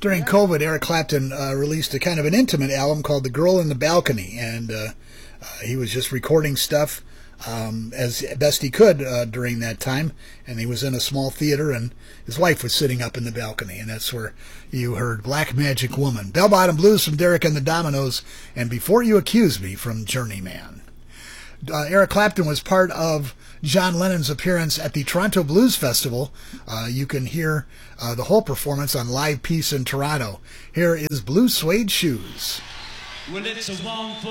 During COVID, Eric Clapton released a kind of an intimate album called The Girl in the Balcony, and he was just recording stuff as best he could during that time, and he was in a small theater, and his wife was sitting up in the balcony, and that's where you heard Black Magic Woman, Bell Bottom Blues from Derek and the Dominoes, and Before You Accuse Me from Journeyman. Eric Clapton was part of John Lennon's appearance at the Toronto Blues Festival. You can hear the whole performance on Live Peace in Toronto. Here is Blue Suede Shoes. Well, it's a wrongful